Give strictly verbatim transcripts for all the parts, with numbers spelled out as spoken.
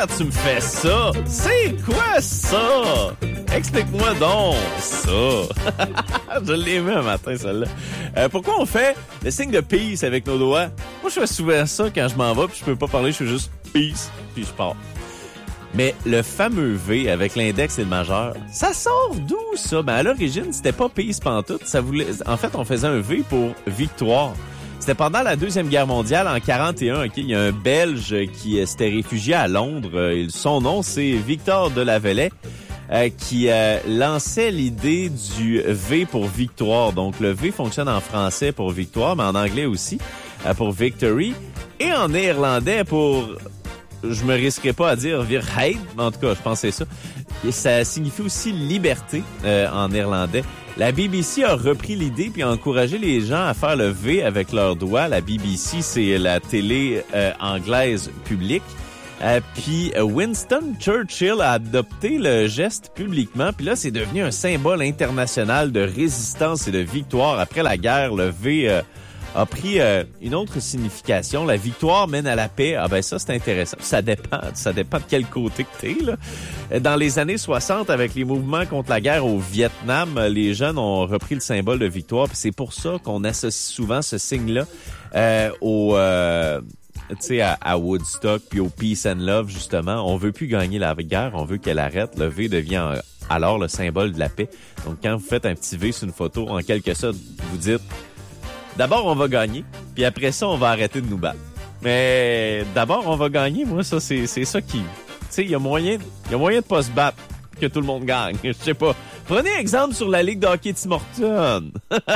quand tu me fais ça? C'est quoi ça? Explique-moi donc ça. Je l'ai aimé un matin, celle-là. Euh, pourquoi on fait le signe de peace avec nos doigts? Moi, je fais souvent ça quand je m'en vais, puis je peux pas parler, je fais juste peace, puis je pars. Mais le fameux V avec l'index et le majeur, ça sort d'où ça? Ben à l'origine, c'était pas peace pantoute. Ça voulait, en fait, on faisait un V pour victoire. C'était pendant la Deuxième Guerre mondiale, en quarante et un. Okay? Il y a un Belge qui s'était réfugié à Londres. Son nom, c'est Victor de Lavallée, euh, qui euh, lançait l'idée du V pour victoire. Donc, le V fonctionne en français pour victoire, mais en anglais aussi, euh, pour victory. Et en néerlandais pour... Je me risquerais pas à dire Virheid, mais en tout cas, je pensais ça. Et ça signifie aussi liberté euh, en néerlandais. La B B C a repris l'idée puis a encouragé les gens à faire le V avec leurs doigts. La B B C, c'est la télé euh, anglaise publique. Euh, puis Winston Churchill a adopté le geste publiquement. Puis là, c'est devenu un symbole international de résistance et de victoire. Après la guerre, le V... Euh, a pris euh, une autre signification. La victoire mène à la paix. Ah ben ça, c'est intéressant. Ça dépend. Ça dépend de quel côté que t'es, là. Dans les années soixante, avec les mouvements contre la guerre au Vietnam, les jeunes ont repris le symbole de victoire. Puis c'est pour ça qu'on associe souvent ce signe-là euh, au... Euh, tu sais, à, à Woodstock puis au Peace and Love, justement. On veut plus gagner la guerre. On veut qu'elle arrête. Le V devient alors le symbole de la paix. Donc, quand vous faites un petit V sur une photo, en quelque sorte, vous dites... D'abord, on va gagner, puis après ça, on va arrêter de nous battre. Mais d'abord, on va gagner. Moi, ça, c'est, c'est ça qui... Tu sais, il y a moyen, il y a moyen de pas se battre, que tout le monde gagne. Je sais pas. Prenez exemple sur la Ligue de hockey Tim Hortons.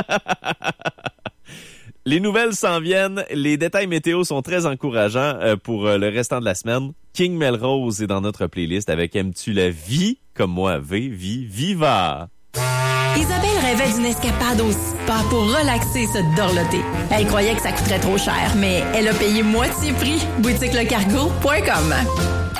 Les nouvelles s'en viennent. Les détails météo sont très encourageants pour le restant de la semaine. King Melrose est dans notre playlist avec Aimes-tu la vie? Comme moi, V, vie, viva! Isabelle rêvait d'une escapade au spa pour relaxer et se dorloter. Elle croyait que ça coûterait trop cher, mais elle a payé moitié prix. boutique le cargo point com